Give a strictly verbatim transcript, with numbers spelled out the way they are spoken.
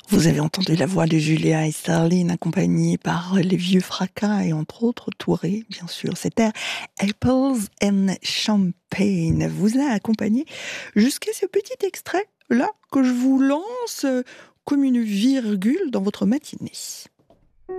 Vous avez entendu la voix de Julia et Sterling accompagnée par les vieux fracas et entre autres Touré, bien sûr. C'était Apples and Champagne vous a accompagné jusqu'à ce petit extrait là que je vous lance comme une virgule dans votre matinée.